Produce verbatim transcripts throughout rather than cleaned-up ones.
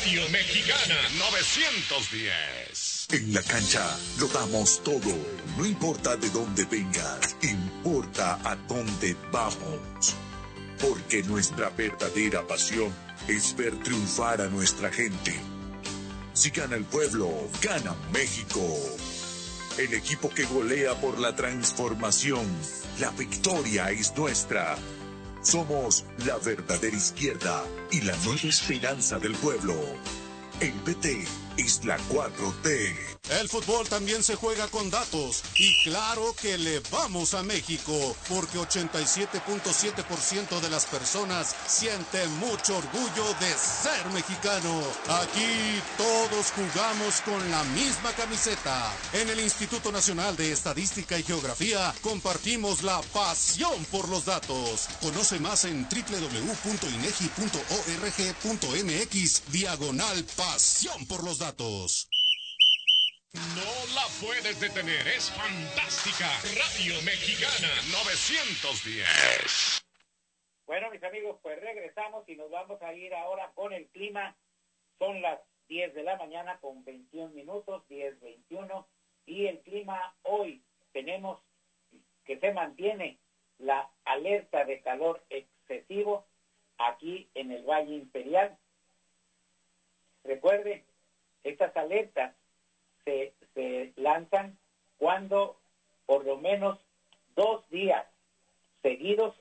Radio Mexicana novecientos diez. En la cancha lo damos todo. No importa de dónde vengas, importa a dónde vamos. Porque nuestra verdadera pasión es ver triunfar a nuestra gente. Si gana el pueblo, gana México. El equipo que golea por la transformación. La victoria es nuestra. Somos la verdadera izquierda y la nueva esperanza del pueblo. El P T es la cuatro T. El fútbol también se juega con datos. Y claro que le vamos a México, porque ochenta y siete punto siete por ciento de las personas sienten mucho orgullo de ser mexicano. Aquí todos jugamos con la misma camiseta. En el Instituto Nacional de Estadística y Geografía compartimos la pasión por los datos. Conoce más en doble u doble u doble u punto inegi punto org punto mx diagonal pasión por los datos. No la puedes detener, es fantástica. Radio Mexicana novecientos diez. Bueno, mis amigos, pues regresamos y nos vamos a ir ahora con el clima. Son las diez de la mañana con veintiún minutos, diez veintiuno, y el clima hoy tenemos que se mantiene la alerta de calor excesivo aquí en el Valle Imperial. Recuerde, estas alertas Se, se lanzan cuando por lo menos dos días seguidos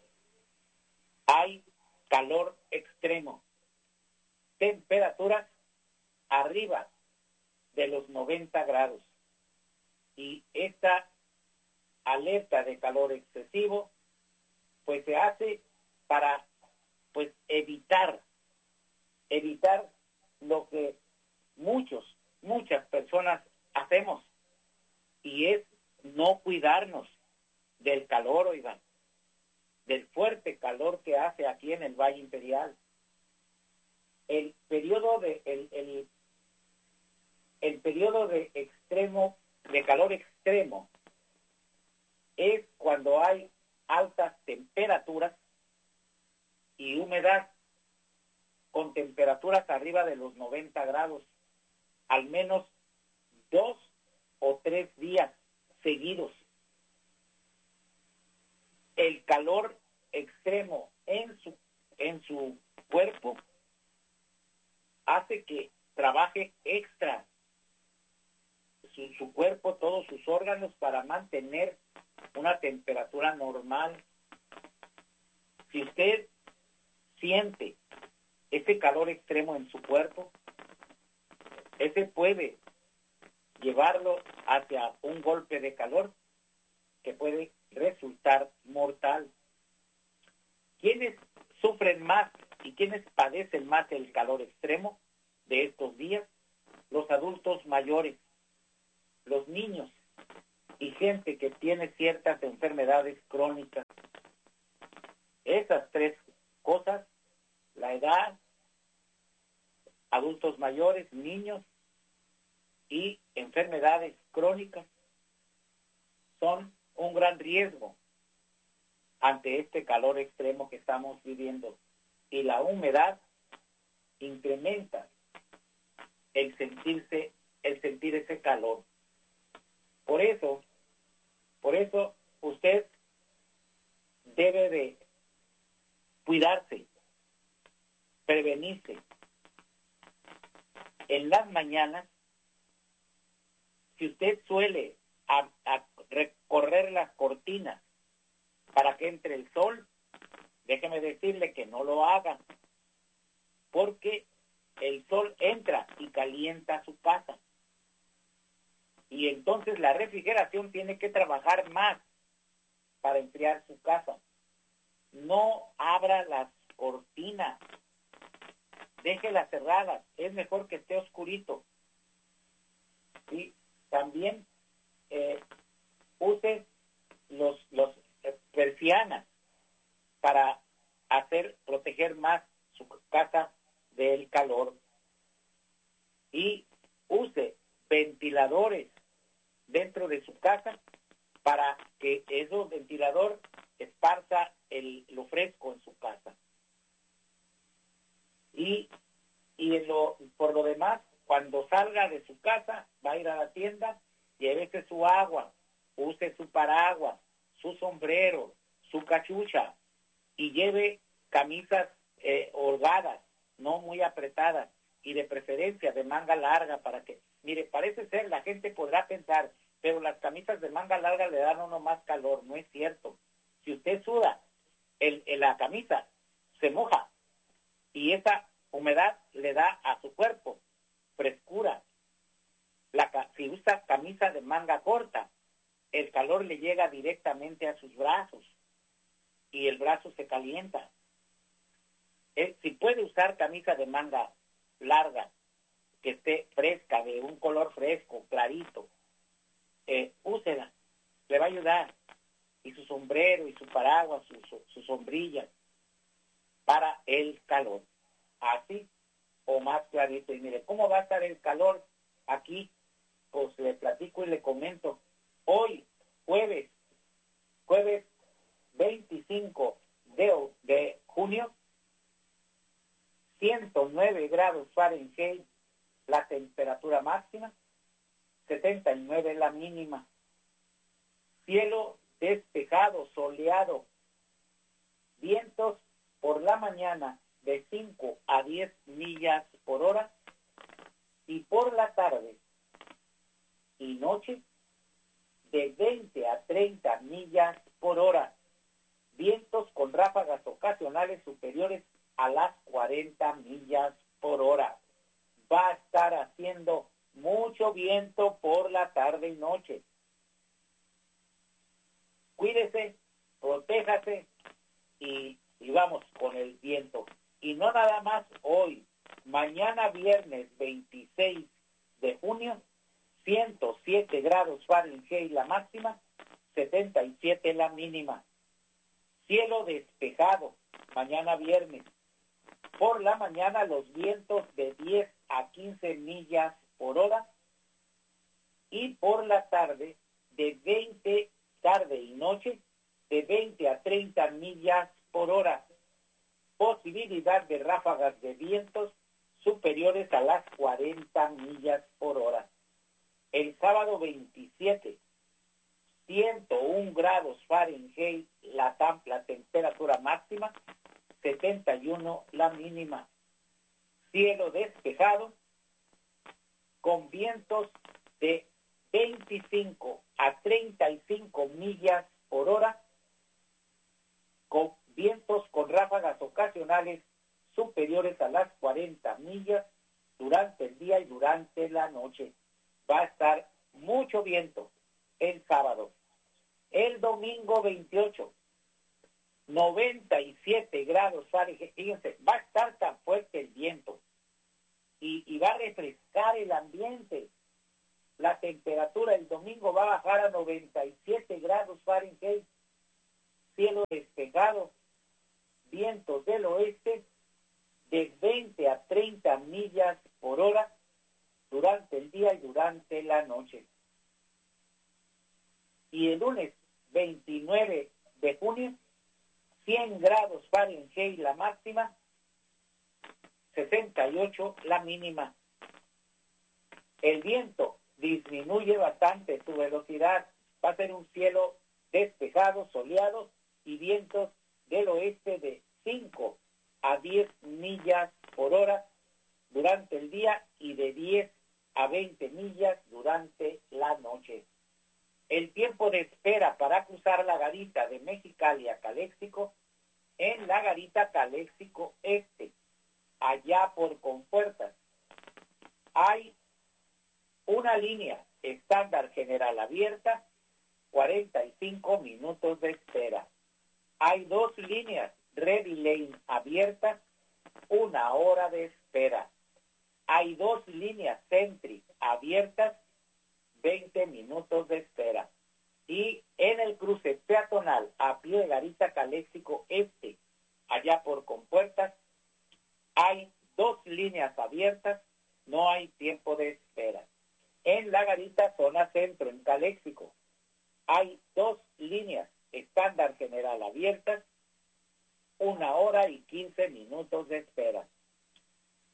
hay calor extremo, temperaturas arriba de los noventa grados, y esta alerta de calor excesivo pues se hace para pues evitar evitar lo que muchos muchas personas hacemos, y es no cuidarnos del calor, oigan, del fuerte calor que hace aquí en el Valle Imperial. El periodo de el, el, el periodo de extremo de calor extremo es cuando hay altas temperaturas y humedad, con temperaturas arriba de los noventa grados, al menos dos o tres días seguidos. El calor extremo en su en su cuerpo hace que trabaje extra su, su cuerpo, todos sus órganos, para mantener una temperatura normal. Si usted siente ese calor extremo en su cuerpo, ese puede llevarlo hacia un golpe de calor que puede resultar mortal. ¿Quiénes sufren más y quiénes padecen más el calor extremo de estos días? Los adultos mayores, los niños y gente que tiene ciertas enfermedades crónicas. Esas tres cosas, la edad, adultos mayores, niños y enfermedades crónicas, son un gran riesgo ante este calor extremo que estamos viviendo. Y la humedad incrementa el sentirse, el sentir ese calor. Por eso, por eso usted debe de cuidarse, prevenirse. En las mañanas, si usted suele a, a recorrer las cortinas para que entre el sol, déjeme decirle que no lo haga, porque el sol entra y calienta su casa. Y entonces la refrigeración tiene que trabajar más para enfriar su casa. No abra las cortinas, déjelas cerradas, es mejor que esté oscurito. Y también eh, use los, los eh, persianas para hacer proteger más su casa del calor. Y use ventiladores dentro de su casa para que esos ventiladores esparza el, lo fresco en su casa. Y y en lo, por lo demás, cuando salga de su casa, va a ir a la tienda, llévese su agua, use su paraguas, su sombrero, su cachucha, y lleve camisas eh, holgadas, no muy apretadas, y de preferencia de manga larga, para que, mire, parece ser, la gente podrá pensar, pero las camisas de manga larga le dan a uno más calor. No es cierto. Si usted suda, el, el, la camisa se moja, y esa humedad le da a su cuerpo frescura. La, si usa camisa de manga corta, el calor le llega directamente a sus brazos, y el brazo se calienta. Eh, si puede usar camisa de manga larga, que esté fresca, de un color fresco, clarito, eh, úsela, le va a ayudar. Y su sombrero, y su paraguas, su, su, su sombrilla, para el calor. Así, o más clarito. Y mire, ¿cómo va a estar el calor aquí? Pues le platico y le comento. Hoy, jueves, jueves veinticinco de, de junio, ciento nueve grados Fahrenheit la temperatura máxima, setenta y nueve la mínima. Cielo despejado, soleado, vientos por la mañana de cinco a diez millas por hora, y por la tarde y noche de veinte a treinta millas por hora, vientos con ráfagas ocasionales superiores a las cuarenta millas por hora. Va a estar haciendo mucho viento por la tarde y noche. Cuídese, protéjase y, y vamos con el viento. Y no nada más hoy, mañana viernes veintiséis de junio, ciento siete grados Fahrenheit la máxima, setenta y siete la mínima. Cielo despejado, mañana viernes. Por la mañana los vientos de diez a quince millas por hora, y por la tarde de veinte, tarde y noche, de veinte a treinta millas por hora. Posibilidad de ráfagas de vientos superiores a las cuarenta millas por hora. El sábado veintisiete, ciento uno grados Fahrenheit la, la temperatura máxima, setenta y uno la mínima. Cielo despejado con vientos de veinticinco a treinta y cinco millas por hora, con vientos con ráfagas ocasionales superiores a las cuarenta millas durante el día y durante la noche. Va a estar mucho viento el sábado. El domingo veintiocho, noventa y siete grados Fahrenheit. Fíjense, va a estar tan fuerte el viento y, y va a refrescar el ambiente. La temperatura el domingo va a bajar a noventa y siete grados Fahrenheit. Cielo despejado, vientos del oeste de veinte a treinta millas por hora durante el día y durante la noche. Y el lunes veintinueve de junio, cien grados Fahrenheit la máxima, sesenta y ocho la mínima. El viento disminuye bastante su velocidad. Va a ser un cielo despejado, soleado, y vientos del oeste de cinco a diez millas por hora durante el día y de diez a veinte millas durante la noche. El tiempo de espera para cruzar la garita de Mexicali a Caléxico, en la garita Caléxico Este, allá por Compuertas, hay una línea estándar general abierta, cuarenta y cinco minutos de espera. Hay dos líneas Ready Lane abiertas, una hora de espera. Hay dos líneas Centric abiertas, veinte minutos de espera. Y en el cruce peatonal a pie de Garita Caléxico Este, allá por Compuertas, hay dos líneas abiertas, no hay tiempo de espera. En la Garita Zona Centro, en Caléxico, hay dos líneas estándar general abiertas, una hora y quince minutos de espera. Hay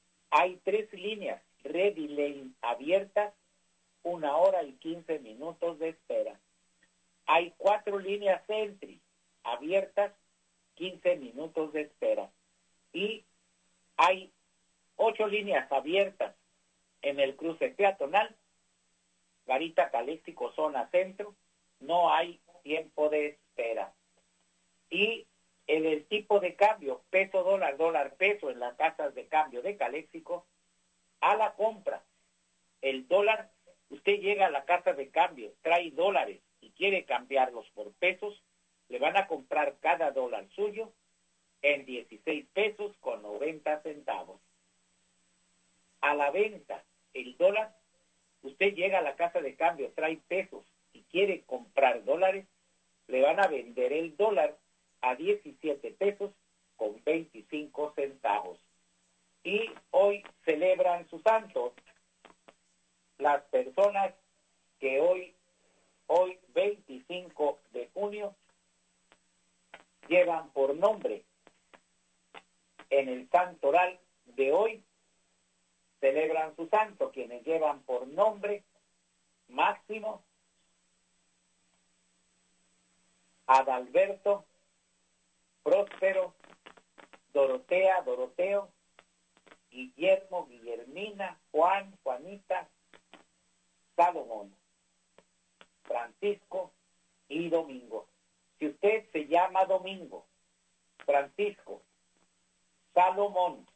Hay tres líneas Ready Lane abiertas, una hora y quince minutos de espera. Hay cuatro líneas Entry abiertas, quince minutos de espera. Y hay ocho líneas abiertas en el cruce peatonal, Garita Caléxico, zona centro, no hay tiempo de espera. Y en el tipo de cambio, peso, dólar, dólar, peso, en las casas de cambio de Caléxico, a la compra, el dólar, usted llega a la casa de cambio, trae dólares y quiere cambiarlos por pesos, le van a comprar cada dólar suyo en dieciséis pesos con noventa centavos. A la venta, el dólar, usted llega a la casa de cambio, trae pesos y quiere comprar dólares, le van a vender el dólar a diecisiete pesos con veinticinco centavos. Y hoy celebran su santo las personas que hoy, hoy veinticinco de junio, llevan por nombre en el santoral de hoy, celebran su santo quienes llevan por nombre Máximo, Adalberto, Próspero, Dorotea, Doroteo, Guillermo, Guillermina, Juan, Juanita, Salomón, Francisco y Domingo. Si usted se llama Domingo, Francisco, Salomón,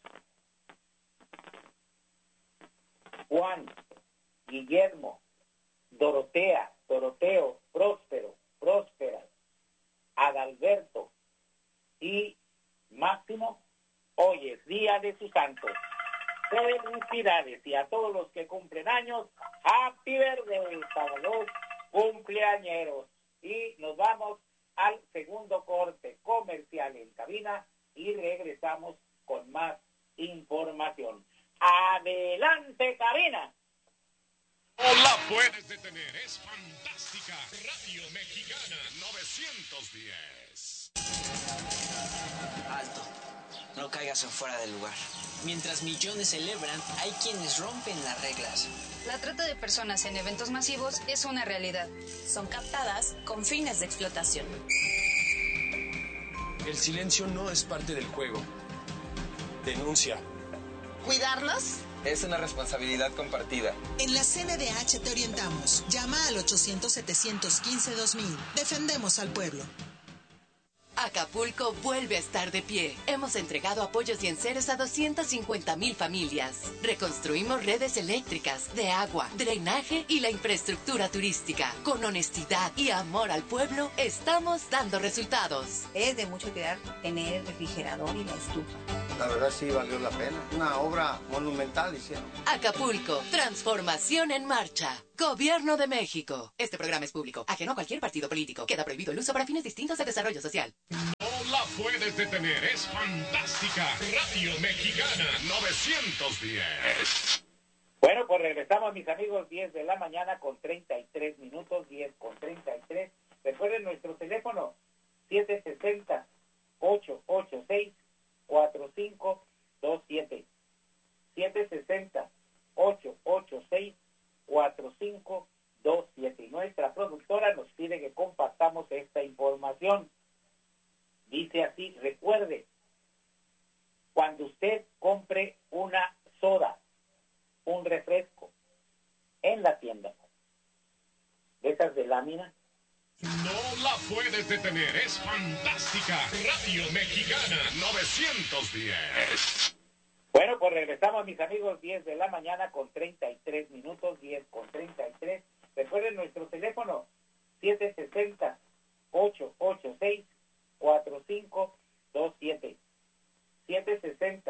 Juan, Guillermo, Dorotea, Doroteo, Próspero, Próspera, Adalberto y Máximo, hoy es día de su santo. Felicidades, y a todos los que cumplen años, happy birthday para los cumpleañeros. Y nos vamos al segundo corte comercial en cabina y regresamos con más información. ¡Adelante, cabina! No la puedes detener, es fantástica. Radio Mexicana novecientos diez. Alto, no caigas en fuera del lugar. Mientras millones celebran, hay quienes rompen las reglas. La trata de personas en eventos masivos es una realidad. Son captadas con fines de explotación. El silencio no es parte del juego. Denuncia. ¿Cuidarlos? Es una responsabilidad compartida. En la C N D H te orientamos. Llama al ochocientos, setecientos quince, dos mil. Defendemos al pueblo. Acapulco vuelve a estar de pie. Hemos entregado apoyos y enseres a doscientas cincuenta mil familias. Reconstruimos redes eléctricas, de agua, drenaje y la infraestructura turística. Con honestidad y amor al pueblo, estamos dando resultados. Es de mucho cuidar tener el refrigerador y la estufa. La verdad sí valió la pena. Una obra monumental hicieron. Acapulco, transformación en marcha. Gobierno de México. Este programa es público, ajeno a cualquier partido político. Queda prohibido el uso para fines distintos de desarrollo social. No la puedes detener, es fantástica. Radio Mexicana novecientos diez. Bueno, pues regresamos, mis amigos, diez de la mañana con treinta y tres minutos, diez con treinta y tres. Recuerden nuestro teléfono, siete seis cero, ocho ocho seis, cuatro cinco dos siete. siete seis cero, ocho ocho seis, cuatro cinco dos siete. Y nuestra productora nos pide que compartamos esta información. Dice así, recuerde, cuando usted compre una soda, un refresco, en la tienda, de esas de lámina, no la puedes detener, es fantástica. Radio Mexicana novecientos diez. Bueno, pues regresamos, mis amigos, diez de la mañana con treinta y tres minutos, diez con treinta y tres. Recuerden nuestro teléfono, siete seis cero, ocho ocho seis, cuatro cinco dos siete. siete seis cero,